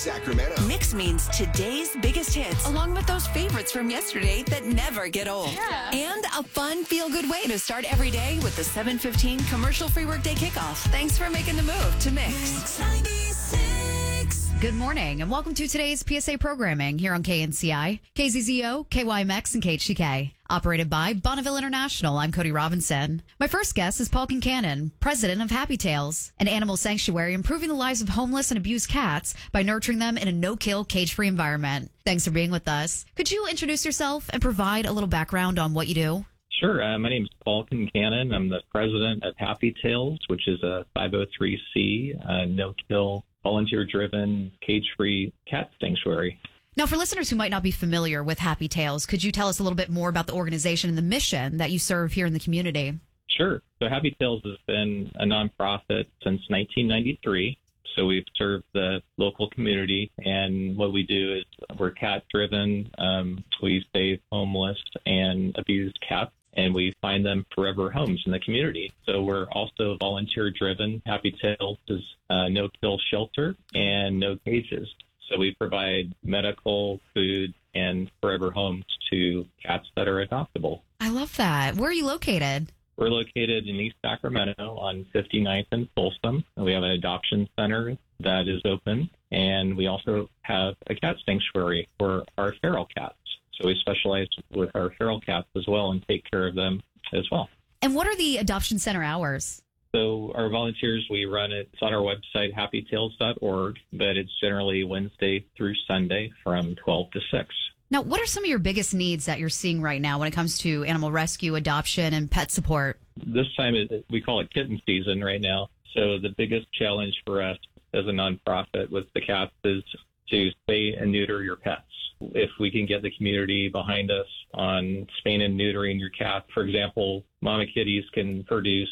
Sacramento. Mix means today's biggest hits, along with those favorites from yesterday that never get old. Yeah. And a fun, feel-good way to start every day with the 7:15 commercial-free workday kickoff. Thanks for making the move to Mix. 96. Good morning and welcome to today's PSA programming here on KNCI, KZZO, KYMX, and KHTK. Operated by Bonneville International, I'm Cody Robinson. My first guest is Paul Kincannon, president of Happy Tales, an animal sanctuary improving the lives of homeless and abused cats by nurturing them in a no-kill, cage-free environment. Thanks for being with us. Could you introduce yourself and provide a little background on what you do? Sure. My name is Paul Kincannon. I'm the president of Happy Tales, which is a 503c, no-kill, volunteer-driven, cage-free cat sanctuary. Now, for listeners who might not be familiar with Happy Tales, could you tell us a little bit more about the organization and the mission that you serve here in the community? Sure. So Happy Tales has been a nonprofit since 1993. So we've served the local community, and what we do is we're cat-driven. We save homeless and abused cats, and we find them forever homes in the community. So we're also volunteer-driven. Happy Tales is a no-kill shelter and no cages. So we provide medical, food, and forever homes to cats that are adoptable. I love that. Where are you located? We're located in East Sacramento on 59th and Folsom. We have an adoption center that is open, and we also have a cat sanctuary for our feral cats. So we specialize with our feral cats as well and take care of them as well. And what are the adoption center hours? So our volunteers, we run it. It's on our website, happytales.org, but it's generally Wednesday through Sunday from 12 to 6. Now, what are some of your biggest needs that you're seeing right now when it comes to animal rescue, adoption, and pet support? This time, we call it kitten season right now. So the biggest challenge for us as a nonprofit with the cats is to spay and neuter your pets. If we can get the community behind us on spaying and neutering your cat, for example, mama kitties can produce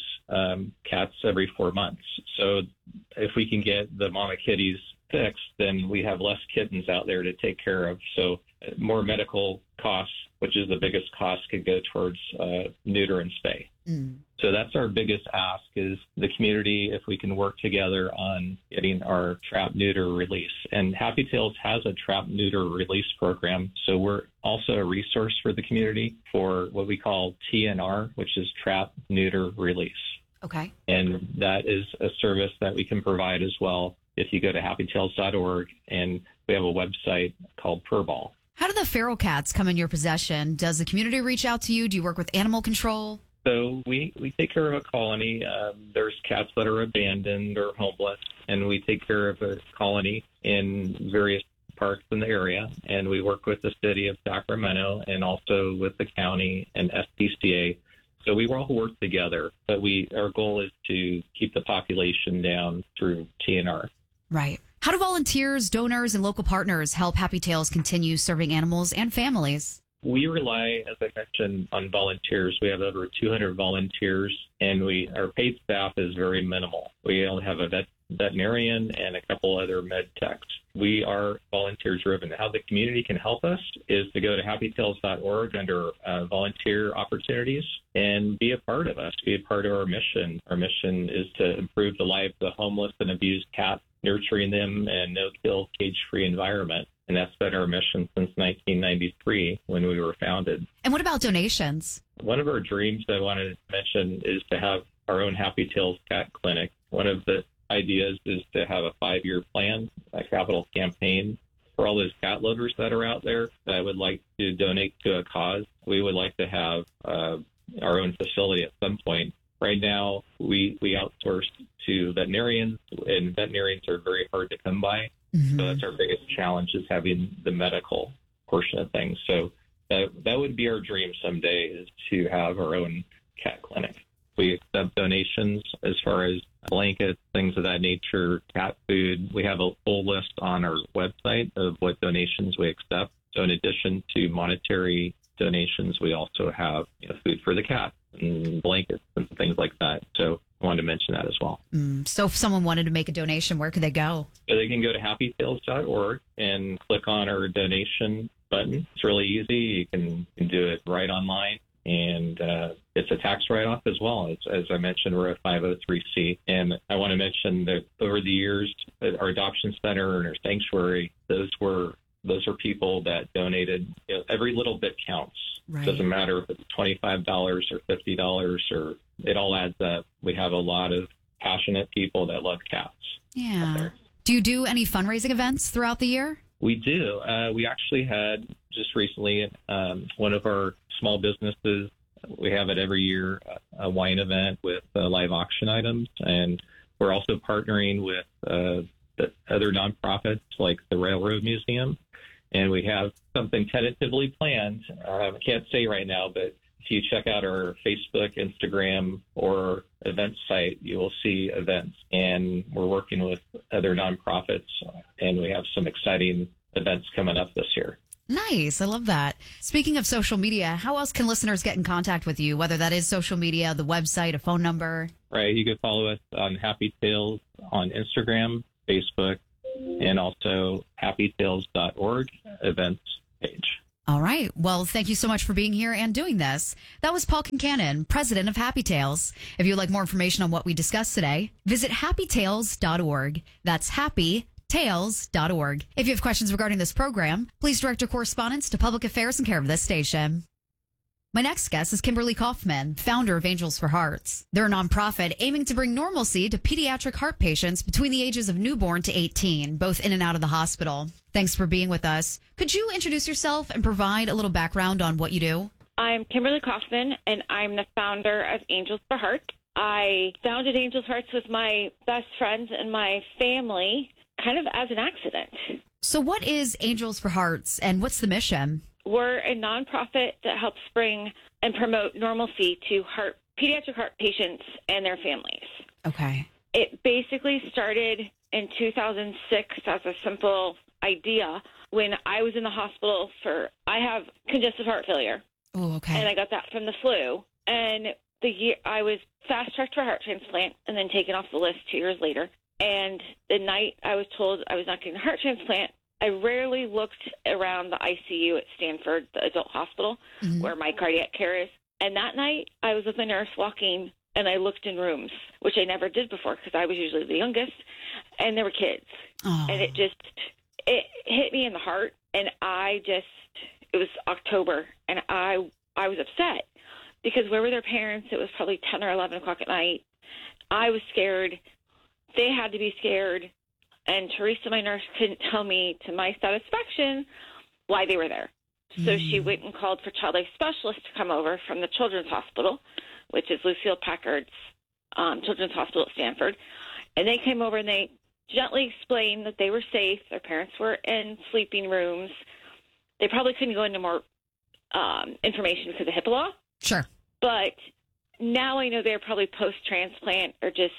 cats every 4 months. So if we can get the mama kitties fixed, then we have less kittens out there to take care of. So more medical costs, which is the biggest cost, could go towards neuter and spay. So that's our biggest ask is the community, if we can work together on getting our trap neuter release. And Happy Tales has a trap neuter release program. So we're also a resource for the community for what we call TNR, which is trap neuter release. Okay. And that is a service that we can provide as well if you go to happytales.org, and we have a website called Purball. How do the feral cats come in your possession? Does the community reach out to you? Do you work with animal control? So we take care of a colony. There's cats that are abandoned or homeless, and we take care of a colony in various parks in the area. And we work with the city of Sacramento and also with the county and SPCA. So we all work together, but our goal is to keep the population down through TNR. Right. How do volunteers, donors, and local partners help Happy Tales continue serving animals and families? We rely, as I mentioned, on volunteers. We have over 200 volunteers, and our paid staff is very minimal. We only have a veterinarian and a couple other med techs. We are volunteer-driven. How the community can help us is to go to happytales.org under volunteer opportunities and be a part of us, be a part of our mission. Our mission is to improve the lives of homeless and abused cats, nurturing them in a no-kill, cage-free environment. And that's been our mission since 1993 when we were founded. And what about donations? One of our dreams that I wanted to mention is to have our own Happy Tales Cat Clinic. One of the ideas is to have a 5-year plan, a capital campaign for all those cat lovers that are out there that would like to donate to a cause. We would like to have our own facility at some point. Right now, we outsource to veterinarians, and veterinarians are very hard to come by. Mm-hmm. So that's our biggest challenge is having the medical portion of things. So that would be our dream someday is to have our own cat clinic. We accept donations as far as blankets, things of that nature, cat food. We have a full list on our website of what donations we accept. So in addition to monetary donations, we also have food for the cat and blankets and things like that. So I wanted to mention that as well. So if someone wanted to make a donation, where could they go? So they can go to happytales.org and click on our donation button. It's really easy. You can do it right online. And it's a tax write-off as well. As I mentioned, we're a 503C. And I want to mention that over the years, our adoption center and our sanctuary, those are people that donated. Every little bit counts. Right. Doesn't matter if it's $25 or $50 or it all adds up. We have a lot of passionate people that love cats. Yeah. Do you do any fundraising events throughout the year? We do. We actually had just recently one of our small businesses. We have it every year, a wine event with live auction items. And we're also partnering with the other nonprofits like the Railroad Museum. And we have something tentatively planned. I can't say right now, but if you check out our Facebook, Instagram, or event site, you will see events. And we're working with other nonprofits, and we have some exciting events coming up this year. Nice. I love that. Speaking of social media, how else can listeners get in contact with you, whether that is social media, the website, a phone number? Right. You can follow us on Happy Tales on Instagram, Facebook, and also happytales.org events page. All right. Well, thank you so much for being here and doing this. That was Paul Kincannon, president of Happy Tales. If you'd like more information on what we discussed today, visit happytales.org. That's happytales.org. If you have questions regarding this program, please direct your correspondence to Public Affairs and care of this station. My next guest is Kimberly Kaufman, founder of Angels for Hearts. They're a nonprofit aiming to bring normalcy to pediatric heart patients between the ages of newborn to 18, both in and out of the hospital. Thanks for being with us. Could you introduce yourself and provide a little background on what you do? I'm Kimberly Kaufman, and I'm the founder of Angels for Hearts. I founded Angels for Hearts with my best friends and my family, kind of as an accident. So what is Angels for Hearts, and what's the mission? We're a nonprofit that helps bring and promote normalcy to pediatric heart patients and their families. Okay. It basically started in 2006 as a simple idea when I was in the hospital I have congestive heart failure. Oh, okay. And I got that from the flu. And I was fast-tracked for a heart transplant and then taken off the list 2 years later. And the night I was told I was not getting a heart transplant, I rarely looked around the ICU at Stanford, the adult hospital, where my cardiac care is. And that night, I was with a nurse walking, and I looked in rooms, which I never did before because I was usually the youngest, and there were kids. Oh. And it hit me in the heart, and it was October, and I was upset because where were their parents? It was probably 10 or 11 o'clock at night. I was scared. They had to be scared. And Teresa, my nurse, couldn't tell me to my satisfaction why they were there. So she went and called for child life specialists to come over from the Children's Hospital, which is Lucille Packard's Children's Hospital at Stanford. And they came over and they gently explained that they were safe. Their parents were in sleeping rooms. They probably couldn't go into more information because of HIPAA law. Sure. But now I know they're probably post-transplant or just,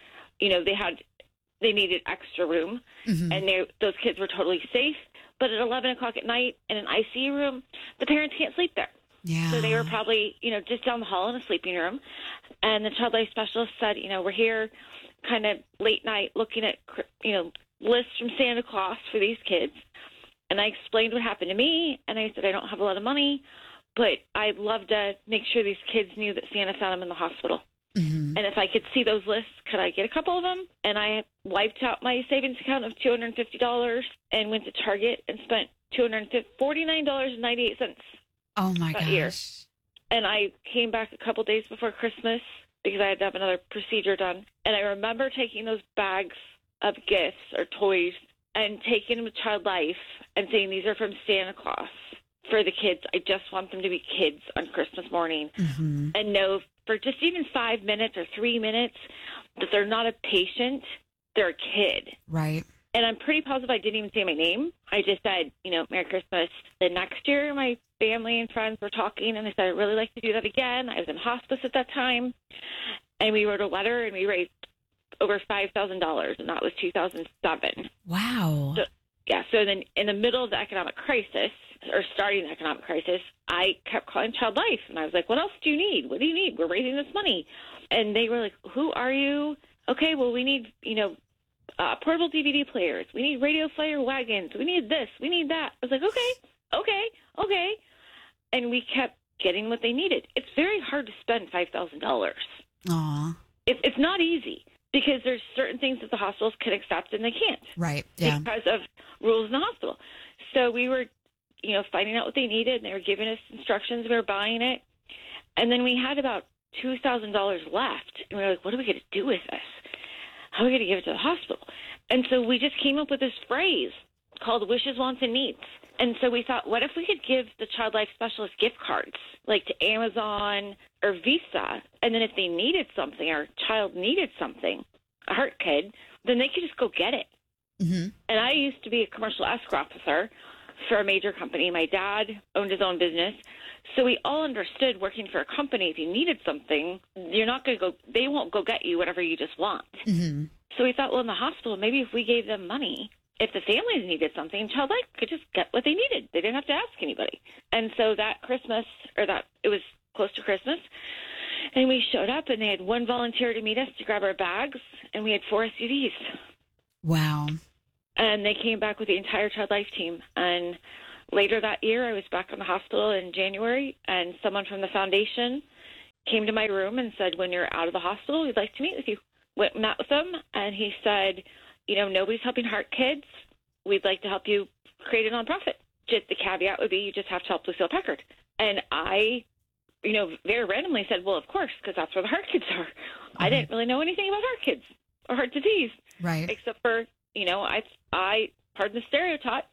they needed extra room, and those kids were totally safe. But at 11 o'clock at night in an ICU room, the parents can't sleep there. Yeah. So they were probably, just down the hall in a sleeping room. And the child life specialist said, we're here kind of late night looking at, lists from Santa Claus for these kids. And I explained what happened to me, and I said, I don't have a lot of money, but I'd love to make sure these kids knew that Santa found them in the hospital. And if I could see those lists, could I get a couple of them? And I wiped out my savings account of $250 and went to Target and spent $49.98. Oh, my gosh. Year. And I came back a couple days before Christmas because I had to have another procedure done. And I remember taking those bags of gifts or toys and taking them to Child Life and saying, these are from Santa Claus for the kids. I just want them to be kids on Christmas morning and know for just even 5 minutes or 3 minutes that they're not a patient, they're a kid. Right. And I'm pretty positive I didn't even say my name. I just said, Merry Christmas. The next year, my family and friends were talking, and I said, I'd really like to do that again. I was in hospice at that time. And we wrote a letter, and we raised over $5,000, and that was 2007. Wow. So then in the middle of the economic crisis, or starting the economic crisis, I kept calling Child Life, and I was like, what else do you need? What do you need? We're raising this money. And they were like, who are you? Okay, well, we need, portable DVD players. We need radio flyer wagons. We need this. We need that. I was like, okay. And we kept getting what they needed. It's very hard to spend $5,000. Aw. It's not easy because there's certain things that the hospitals can accept and they can't. Right. Yeah. Because of rules in the hospital. So we were, finding out what they needed, and they were giving us instructions. We were buying it. And then we had about $2,000 left. And we were like, what are we going to do with this? How are we going to give it to the hospital? And so we just came up with this phrase called wishes, wants, and needs. And so we thought, what if we could give the Child Life Specialist gift cards, like to Amazon or Visa, and then if they needed something, or a child needed something, a heart kid, then they could just go get it. Mm-hmm. And I used to be a commercial escrow officer for a major company. My dad owned his own business. So we all understood working for a company, if you needed something, you're not going to go, they won't go get you whatever you just want. Mm-hmm. So we thought, well, in the hospital, maybe if we gave them money, if the families needed something, Child Life could just get what they needed. They didn't have to ask anybody. And so that Christmas, it was close to Christmas, and we showed up, and they had one volunteer to meet us to grab our bags, and we had 4 SUVs. Wow. And they came back with the entire Child Life team. And later that year, I was back in the hospital in January, and someone from the foundation came to my room and said, when you're out of the hospital, we'd like to meet with you. Went and met with him, and he said, nobody's helping heart kids. We'd like to help you create a nonprofit. Just the caveat would be you just have to help Lucille Packard. And I, very randomly said, well, of course, because that's where the heart kids are. Mm-hmm. I didn't really know anything about heart kids or heart disease. Right. Except for, I pardon the stereotype,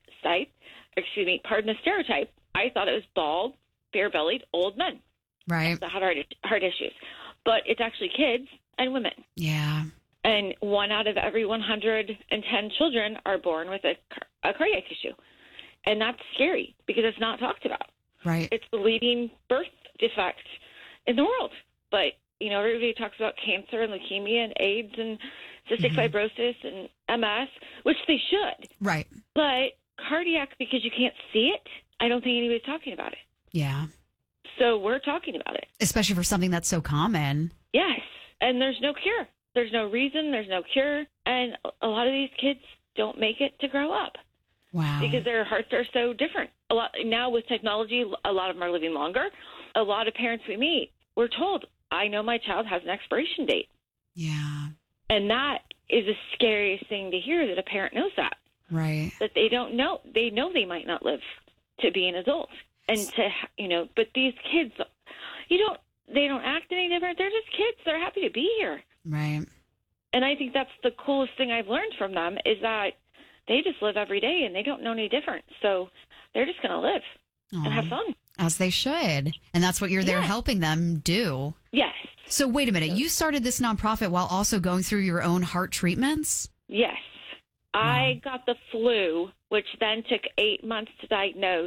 I thought it was bald, bare-bellied old men. Right. That had heart issues. But it's actually kids and women. Yeah. And 1 out of every 110 children are born with a cardiac issue. And that's scary because it's not talked about. Right. It's the leading birth defect in the world. But, everybody talks about cancer and leukemia and AIDS and cystic fibrosis and MS, which they should. Right. But cardiac, because you can't see it, I don't think anybody's talking about it. Yeah. So we're talking about it. Especially for something that's so common. Yes. And there's no cure. There's no reason. There's no cure. And a lot of these kids don't make it to grow up. Wow. Because their hearts are so different. Now with technology, a lot of them are living longer. A lot of parents we meet, we're told, I know my child has an expiration date. Yeah. And that is the scariest thing to hear, that a parent knows that. Right. That they don't know. They know they might not live to be an adult. And but these kids, they don't act any different. They're just kids. They're happy to be here. Right. And I think that's the coolest thing I've learned from them, is that they just live every day and they don't know any different. So they're just going to live and have fun. As they should. And that's what you're there helping them do. Yes. So wait a minute. You started this nonprofit while also going through your own heart treatments? Yes. I got the flu, which then took 8 months to diagnose.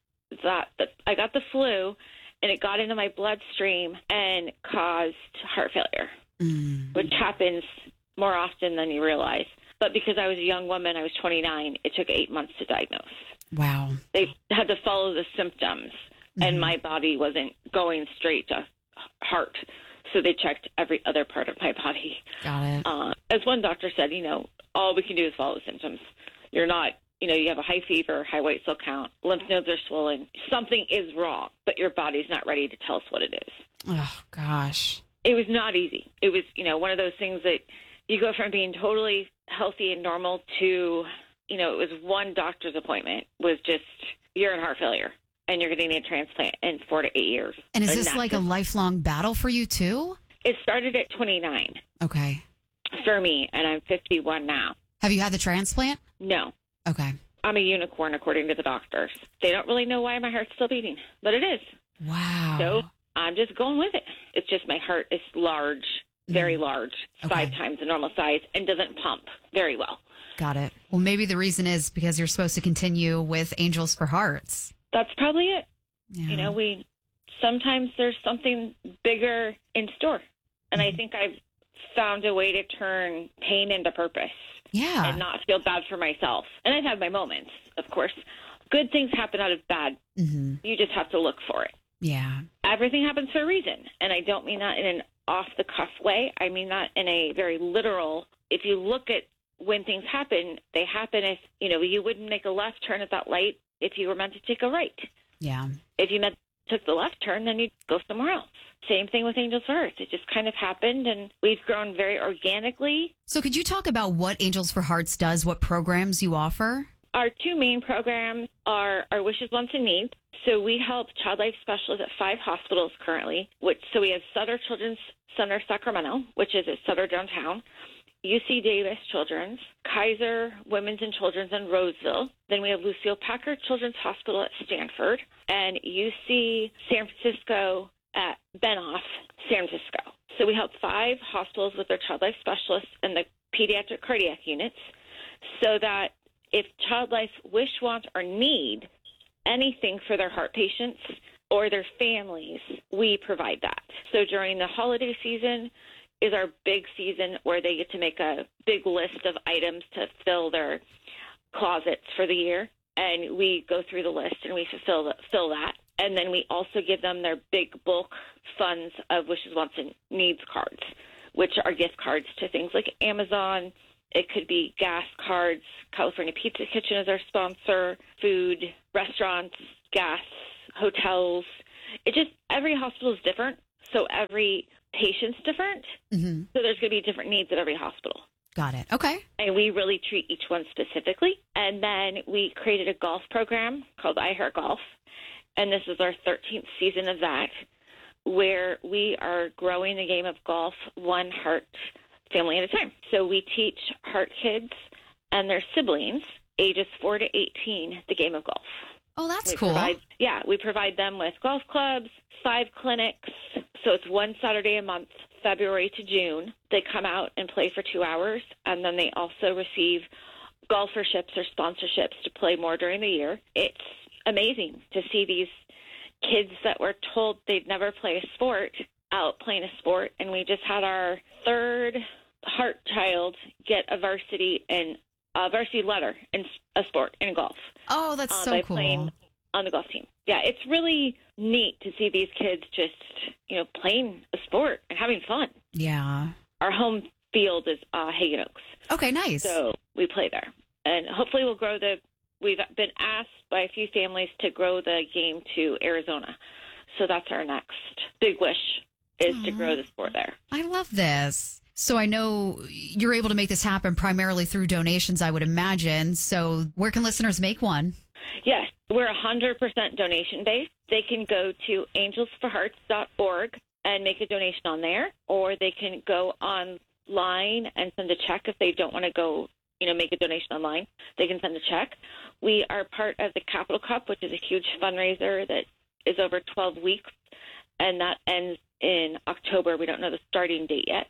I got the flu, and it got into my bloodstream and caused heart failure, which happens more often than you realize. But because I was a young woman, I was 29, it took 8 months to diagnose. Wow. They had to follow the symptoms, and my body wasn't going straight to heart. So they checked every other part of my body. Got it. As one doctor said, all we can do is follow the symptoms. You're not, you have a high fever, high white cell count, lymph nodes are swollen. Something is wrong, but your body's not ready to tell us what it is. Oh, gosh. It was not easy. It was, one of those things that you go from being totally healthy and normal to, it was one doctor's appointment was just, you're in heart failure and you're going to need a transplant in 4 to 8 years. And is this like a lifelong battle for you too? It started at 29. Okay. For me, and I'm 51 now. Have you had the transplant? No. Okay. I'm a unicorn, according to the doctors. They don't really know why my heart's still beating, but it is. Wow. So I'm just going with it. It's just my heart is large, very large, 5 times the normal size, and doesn't pump very well. Got it. Well, maybe the reason is because you're supposed to continue with Angels for Hearts. That's probably it. Yeah. Sometimes there's something bigger in store. And I think I've found a way to turn pain into purpose. Yeah. And not feel bad for myself. And I've had my moments, of course. Good things happen out of bad. Mm-hmm. You just have to look for it. Yeah. Everything happens for a reason. And I don't mean that in an off-the-cuff way. I mean that in a very literal, if you look at when things happen, they happen if, you wouldn't make a left turn at that light if you were meant to take a right. Yeah. If you meant took the left turn, then you'd go somewhere else. Same thing with Angels for Hearts. It just kind of happened, and we've grown very organically. So could you talk about what Angels for Hearts does, what programs you offer? Our two main programs are our Wishes, Wants, and Needs. So we help child life specialists at 5 hospitals currently. So we have Sutter Children's Center Sacramento, which is at Sutter downtown, UC Davis Children's, Kaiser Women's and Children's in Roseville. Then we have Lucille Packard Children's Hospital at Stanford, and UC San Francisco at Benoff, San Francisco. So we help 5 hospitals with their child life specialists and the pediatric cardiac units, so that if child life wish, want, or need anything for their heart patients or their families, we provide that. So during the holiday season is our big season where they get to make a big list of items to fill their closets for the year. And we go through the list and we fill that. And then we also give them their big bulk funds of wishes, wants, and needs cards, which are gift cards to things like Amazon. It could be gas cards. California Pizza Kitchen is our sponsor. Food, restaurants, gas, hotels. Every hospital is different, so every patient's different. Mm-hmm. So there's going to be different needs at every hospital. Got it. Okay. And we really treat each one specifically. And then we created a golf program called I Heart Golf, and this is our 13th season of that, where we are growing the game of golf one heart family at a time. So we teach heart kids and their siblings, ages 4 to 18, the game of golf. Oh, that's cool. We provide them with golf clubs, 5 clinics. So it's one Saturday a month, February to June. They come out and play for 2 hours, and then they also receive golferships or sponsorships to play more during the year. It's amazing to see these kids that were told they'd never play a sport out playing a sport, and we just had our 3rd heart child get a varsity letter in a sport in golf. Oh, that's so by cool. Playing on the golf team. Yeah, it's really neat to see these kids just, playing a sport and having fun. Yeah. Our home field is Hagen Oaks. Okay, nice. So we play there. And hopefully we've been asked by a few families to grow the game to Arizona. So that's our next big wish, is to grow the sport there. I love this. So I know you're able to make this happen primarily through donations, I would imagine. So where can listeners make one? Yes, we're 100% donation-based. They can go to angelsforhearts.org and make a donation on there, or they can go online and send a check if they don't want to go, make a donation online. They can send a check. We are part of the Capital Cup, which is a huge fundraiser that is over 12 weeks, and that ends in October. We don't know the starting date yet.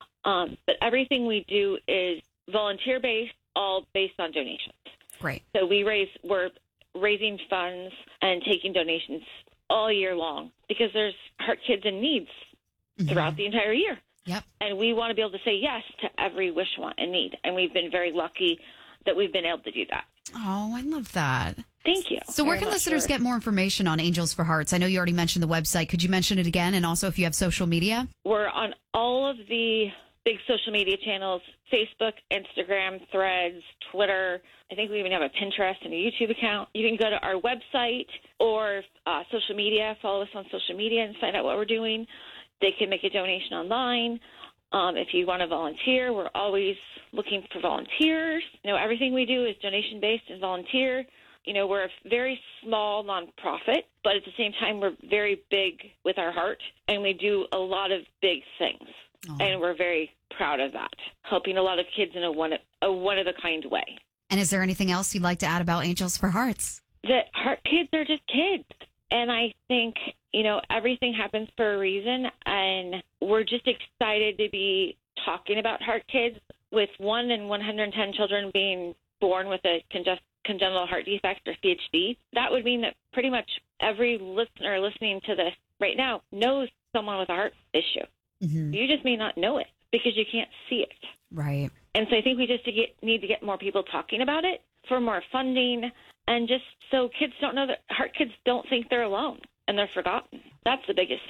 But everything we do is volunteer-based, all based on donations. Great. So we're raising funds and taking donations all year long because there's heart kids in needs throughout the entire year. Yep. And we want to be able to say yes to every wish, want, and need. And we've been very lucky that we've been able to do that. Oh, I love that. Thank you. So where can listeners get more information on Angels for Hearts? I know you already mentioned the website. Could you mention it again? And also if you have social media? We're on all of the big social media channels, Facebook, Instagram, Threads, Twitter. I think we even have a Pinterest and a YouTube account. You can go to our website or social media, follow us on social media and find out what we're doing. They can make a donation online. If you want to volunteer, we're always looking for volunteers. Everything we do is donation-based and volunteer. We're a very small nonprofit, but at the same time, we're very big with our heart, and we do a lot of big things. Oh. And we're very proud of that, helping a lot of kids in a one-of-a-kind way. And is there anything else you'd like to add about Angels for Hearts? That heart kids are just kids. And I think, everything happens for a reason. And we're just excited to be talking about heart kids, with 1 in 110 children being born with a congenital heart defect or CHD. That would mean that pretty much every listener listening to this right now knows someone with a heart issue. Mm-hmm. You just may not know it because you can't see it. Right. And so I think we just need to get more people talking about it for more funding, and just so kids don't know that heart kids don't think they're alone and they're forgotten. That's the biggest thing.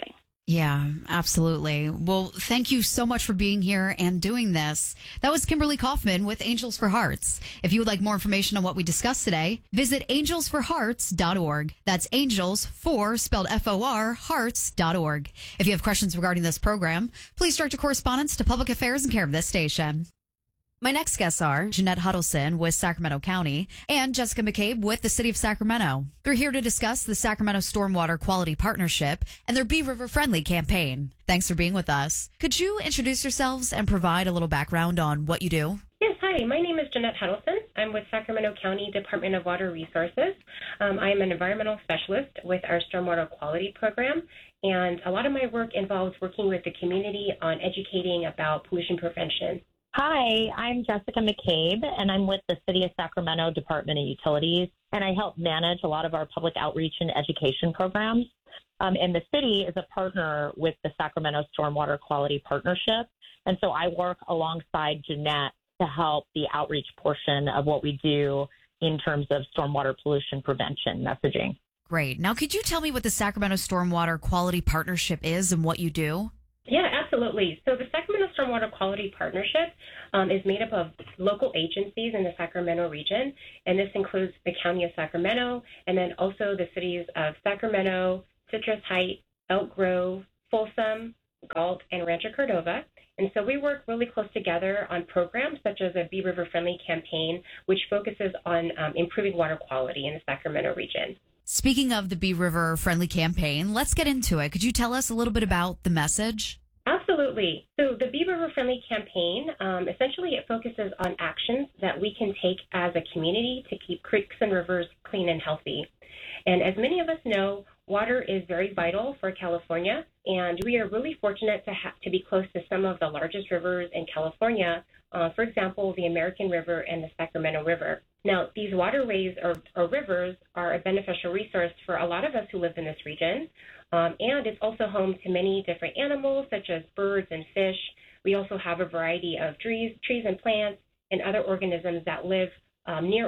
Yeah, absolutely. Well, thank you so much for being here and doing this. That was Kimberly Kaufman with Angels for Hearts. If you would like more information on what we discussed today, visit angelsforhearts.org. That's angels for spelled FOR hearts.org. If you have questions regarding this program, please direct your correspondence to Public Affairs in care of this station. My next guests are Jeanette Huddleston with Sacramento County and Jessica McCabe with the City of Sacramento. They're here to discuss the Sacramento Stormwater Quality Partnership and their Bee River Friendly campaign. Thanks for being with us. Could you introduce yourselves and provide a little background on what you do? Yes, hi. My name is Jeanette Huddleston. I'm with Sacramento County Department of Water Resources. I am an environmental specialist with our Stormwater Quality Program, and a lot of my work involves working with the community on educating about pollution prevention. Hi, I'm Jessica McCabe, and I'm with the City of Sacramento Department of Utilities, and I help manage a lot of our public outreach and education programs. And the city is a partner with the Sacramento Stormwater Quality Partnership, and so I work alongside Jeanette to help the outreach portion of what we do in terms of stormwater pollution prevention messaging. Great. Now, could you tell me what the Sacramento Stormwater Quality Partnership is and what you do? Yeah, absolutely. So the Sacramento Stormwater Quality Partnership is made up of local agencies in the Sacramento region, and this includes the County of Sacramento and then also the cities of Sacramento, Citrus Heights, Elk Grove, Folsom, Galt, and Rancho Cordova. And so we work really close together on programs such as a Bee River Friendly campaign, which focuses on improving water quality in the Sacramento region. Speaking of the Bee River Friendly campaign, let's get into it. Could you tell us a little bit about the message? Absolutely. So the Bee River Friendly campaign, essentially it focuses on actions that we can take as a community to keep creeks and rivers clean and healthy. And as many of us know, water is very vital for California, and we are really fortunate to be close to some of the largest rivers in California, for example, the American River and the Sacramento River. Now, these waterways or rivers are a beneficial resource for a lot of us who live in this region, and it's also home to many different animals such as birds and fish. We also have a variety of trees and plants and other organisms that live near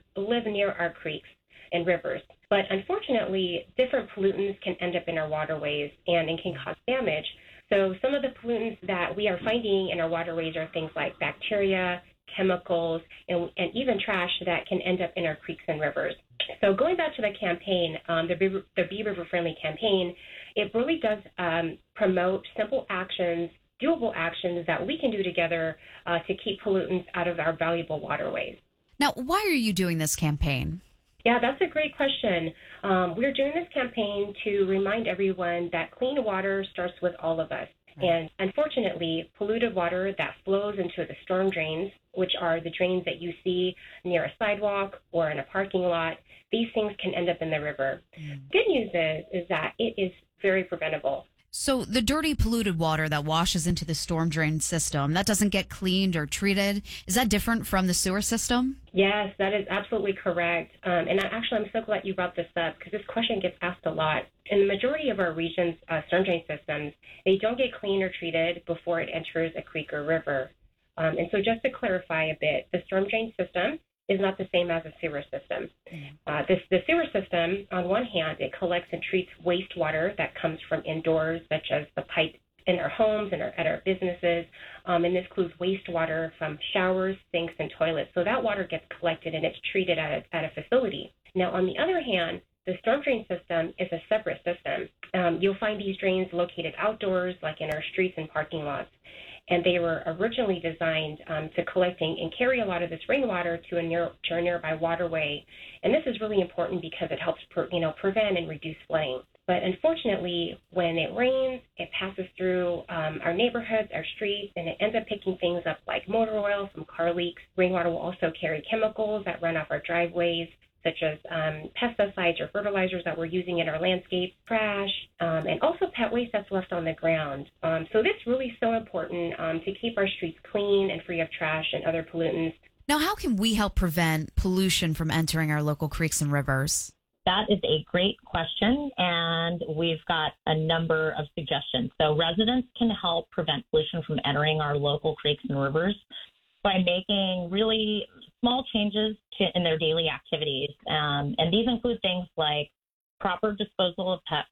our creeks and rivers. But unfortunately, different pollutants can end up in our waterways and can cause damage. So some of the pollutants that we are finding in our waterways are things like bacteria, chemicals, and even trash that can end up in our creeks and rivers. So going back to the campaign, the Bee River Friendly campaign, it really does promote simple actions, doable actions that we can do together to keep pollutants out of our valuable waterways. Now, why are you doing this campaign? Yeah, that's a great question. We're doing this campaign to remind everyone that clean water starts with all of us. And unfortunately, polluted water that flows into the storm drains, which are the drains that you see near a sidewalk or in a parking lot, these things can end up in the river. Good news is that it is very preventable. So the dirty, polluted water that washes into the storm drain system, that doesn't get cleaned or treated, is that different from the sewer system? Yes, that is absolutely correct. And I'm so glad you brought this up because this question gets asked a lot. In the majority of our region's storm drain systems, they don't get cleaned or treated before it enters a creek or river. And so just to clarify a bit, the storm drain system is not the same as a sewer system. The sewer system, on one hand, it collects and treats wastewater that comes from indoors, such as the pipe in our homes and at our businesses, and this includes wastewater from showers, sinks, and toilets. So that water gets collected and it's treated at a facility. Now, on the other hand, the storm drain system is a separate system. You'll find these drains located outdoors, like in our streets and parking lots. And they were originally designed to collect and carry a lot of this rainwater to a nearby waterway. And this is really important because it helps prevent and reduce flooding. But unfortunately, when it rains, it passes through our neighborhoods, our streets, and it ends up picking things up like motor oil from car leaks. Rainwater will also carry chemicals that run off our driveways, such as pesticides or fertilizers that we're using in our landscape, trash, and also pet waste that's left on the ground. So this really is so important to keep our streets clean and free of trash and other pollutants. Now, how can we help prevent pollution from entering our local creeks and rivers? That is a great question, and we've got a number of suggestions. So residents can help prevent pollution from entering our local creeks and rivers by making really small changes in their daily activities. And these include things like proper disposal of pet waste,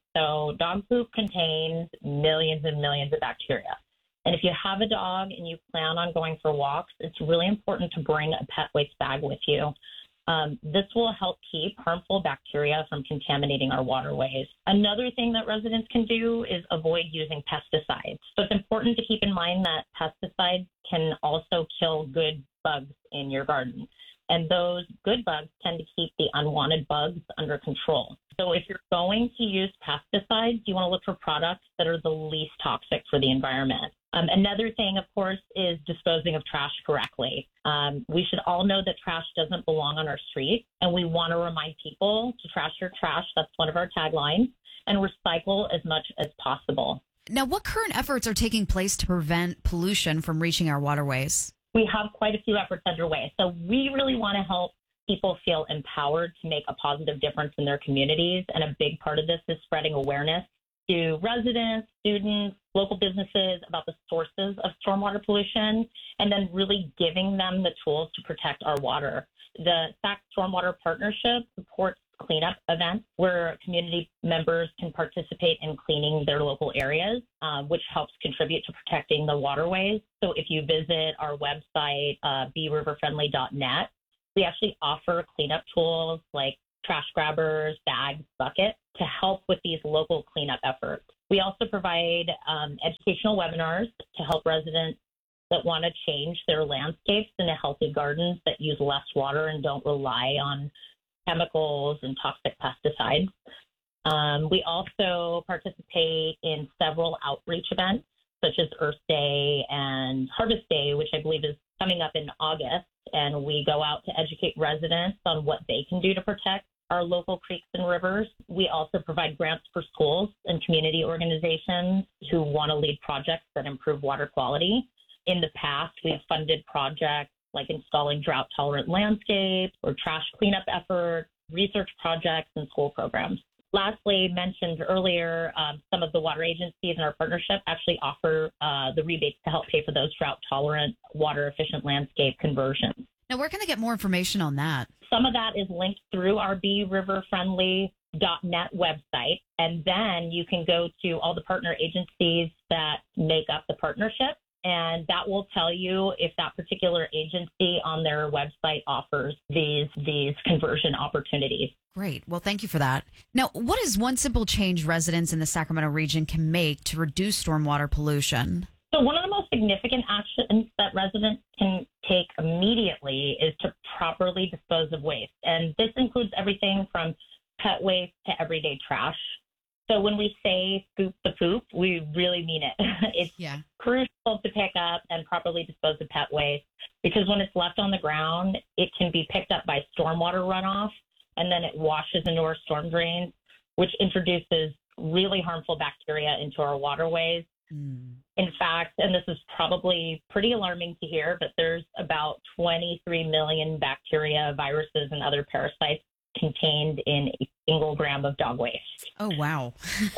So dog poop contains millions and millions of bacteria. And if you have a dog and you plan on going for walks, it's really important to bring a pet waste bag with you. This will help keep harmful bacteria from contaminating our waterways. Another thing that residents can do is avoid using pesticides. So it's important to keep in mind that pesticides can also kill good bugs in your garden. And those good bugs tend to keep the unwanted bugs under control. So if you're going to use pesticides, you want to look for products that are the least toxic for the environment. Another thing, of course, is disposing of trash correctly. We should all know that trash doesn't belong on our street, and we want to remind people to trash your trash. That's one of our taglines, and recycle as much as possible. Now, what current efforts are taking place to prevent pollution from reaching our waterways? We have quite a few efforts underway. So we really want to help people feel empowered to make a positive difference in their communities. And a big part of this is spreading awareness to residents, students, local businesses about the sources of stormwater pollution, and then really giving them the tools to protect our water. The SAC Stormwater Partnership supports cleanup events where community members can participate in cleaning their local areas, which helps contribute to protecting the waterways. So if you visit our website, beriverfriendly.net, we actually offer cleanup tools like trash grabbers, bags, buckets to help with these local cleanup efforts. We also provide educational webinars to help residents that want to change their landscapes into healthy gardens that use less water and don't rely on chemicals and toxic pesticides. We also participate in several outreach events, such as Earth Day and Harvest Day, which I believe is coming up in August. And we go out to educate residents on what they can do to protect our local creeks and rivers. We also provide grants for schools and community organizations who want to lead projects that improve water quality. In the past, we've funded projects like installing drought-tolerant landscapes or trash cleanup efforts, research projects, and school programs. Lastly, mentioned earlier, some of the water agencies in our partnership actually offer the rebates to help pay for those drought-tolerant, water-efficient landscape conversions. Now, where can they get more information on that? Some of that is linked through our beriverfriendly.net website, and then you can go to all the partner agencies that make up the partnership, and that will tell you if that particular agency on their website offers these conversion opportunities. Great. Well, thank you for that. Now, what is one simple change residents in the Sacramento region can make to reduce stormwater pollution? So one of the most significant actions that residents can take immediately is to properly dispose of waste. And this includes everything from pet waste to everyday trash. So when we say scoop the poop, we really mean it. It's crucial to pick up and properly dispose of pet waste because when it's left on the ground, it can be picked up by stormwater runoff and then it washes into our storm drains, which introduces really harmful bacteria into our waterways. In fact, and this is probably pretty alarming to hear, but there's about 23 million bacteria, viruses, and other parasites contained in a single gram of dog waste. Oh, wow.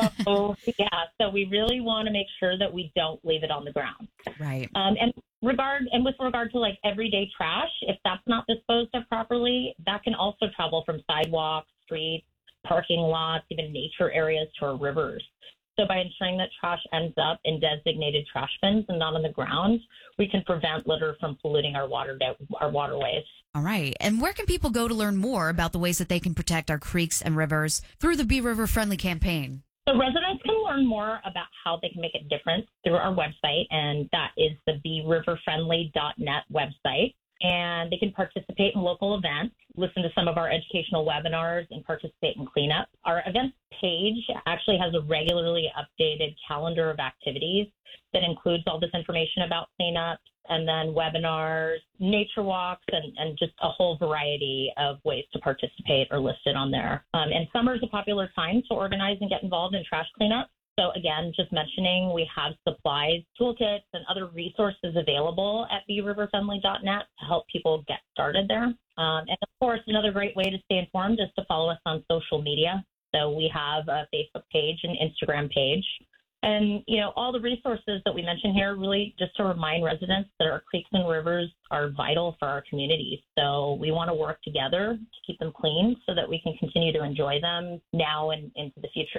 So we really want to make sure that we don't leave it on the ground. Right. And with regard to like everyday trash, if that's not disposed of properly, that can also travel from sidewalks, streets, parking lots, even nature areas to our rivers. So by ensuring that trash ends up in designated trash bins and not on the ground, we can prevent litter from polluting our waterways. All right. And where can people go to learn more about the ways that they can protect our creeks and rivers through the Be River Friendly campaign? So residents can learn more about how they can make a difference through our website, and that is the beriverfriendly.net website. And they can participate in local events, listen to some of our educational webinars, and participate in cleanup. Our events page actually has a regularly updated calendar of activities that includes all this information about cleanup, and then webinars, nature walks, and just a whole variety of ways to participate are listed on there. And summer is a popular time to organize and get involved in trash cleanup. So again, just mentioning, we have supplies, toolkits, and other resources available at beriverfriendly.net to help people get started there. And of course, another great way to stay informed is to follow us on social media. So we have a Facebook page and Instagram page. And, all the resources that we mentioned here really just to remind residents that our creeks and rivers are vital for our communities. So we want to work together to keep them clean so that we can continue to enjoy them now and into the future.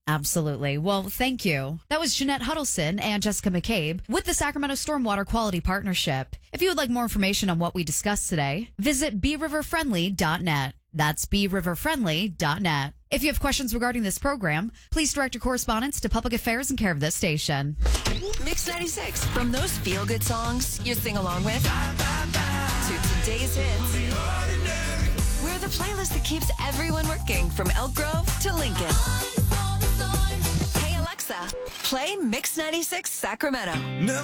Absolutely. Well, thank you. That was Jeanette Huddleston and Jessica McCabe with the Sacramento Stormwater Quality Partnership. If you would like more information on what we discussed today, visit BeRiverFriendly.net. That's BeRiverFriendly.net. If you have questions regarding this program, please direct your correspondence to Public Affairs in care of this station. Mix 96, from those feel-good songs you sing along with to today's hits. We're the playlist that keeps everyone working from Elk Grove to Lincoln. Hey Alexa, play Mix 96 Sacramento.